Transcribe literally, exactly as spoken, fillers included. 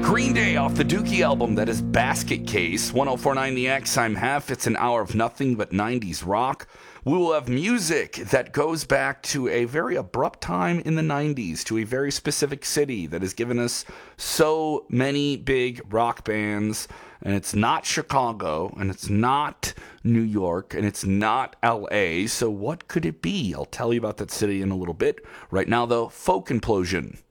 Green Day off the Dookie album, that is Basket Case. ten forty-nine The X, I'm Hef. It's an hour of nothing but nineties rock. We will have music that goes back to a very abrupt time in the nineties, to a very specific city that has given us so many big rock bands. And it's not Chicago, and it's not New York, and it's not L A. So what could it be? I'll tell you about that city in a little bit. Right now, though, Folk Implosion.